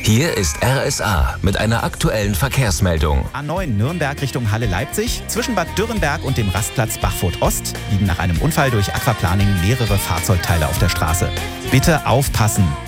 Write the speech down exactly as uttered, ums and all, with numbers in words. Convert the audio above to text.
Hier ist R S A mit einer aktuellen Verkehrsmeldung. A neun Nürnberg Richtung Halle-Leipzig. Zwischen Bad Dürrenberg und dem Rastplatz Bachfurt-Ost liegen nach einem Unfall durch Aquaplaning mehrere Fahrzeugteile auf der Straße. Bitte aufpassen!